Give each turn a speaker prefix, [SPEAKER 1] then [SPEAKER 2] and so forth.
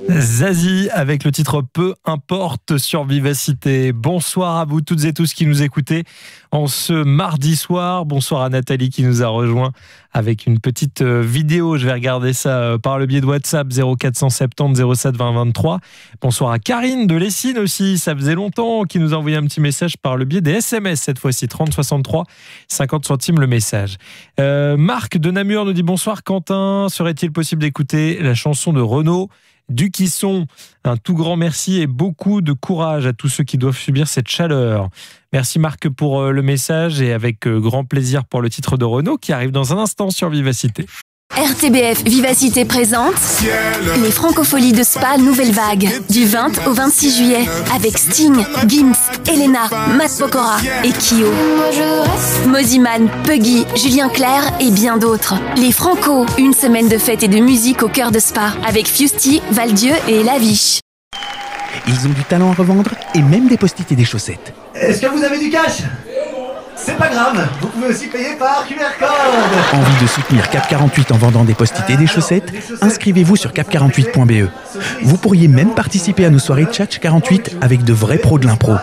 [SPEAKER 1] Zazie avec le titre Peu importe sur Vivacité. Bonsoir à vous toutes et tous qui nous écoutez en ce mardi soir. Bonsoir à Nathalie qui nous a rejoint avec une petite vidéo. Je vais regarder ça par le biais de WhatsApp 0470 07 20 23. Bonsoir à Karine de Lessines aussi. Ça faisait longtemps qui nous a envoyé un petit message par le biais des SMS cette fois-ci. 30 63 50 centimes le message. Marc de Namur nous dit bonsoir Quentin. Serait-il possible d'écouter la chanson de Renaud du Quisson? Un tout grand merci et beaucoup de courage à tous ceux qui doivent subir cette chaleur. Merci Marc pour le message et avec grand plaisir pour le titre de Renaud qui arrive dans un instant sur Vivacité.
[SPEAKER 2] RTBF Vivacité présente les Francopholies de Spa Nouvelle Vague du 20 au 26 juillet avec Sting, Gims, Elena, Matt Pokora et Kyo. Moziman, Puggy, Julien Clerc et bien d'autres. Les Franco, une semaine de fête et de musique au cœur de Spa avec Fusty, Valdieu et Laviche.
[SPEAKER 3] Ils ont du talent à revendre et même des post-it et des chaussettes.
[SPEAKER 4] Est-ce que vous avez du cash ? C'est pas grave, vous pouvez aussi payer par QR code.
[SPEAKER 3] Envie de soutenir Cap 48 en vendant des post-it et des chaussettes ? Inscrivez-vous sur cap48.be. Vous pourriez même participer à nos soirées Tchatch 48 avec de vrais pros de l'impro.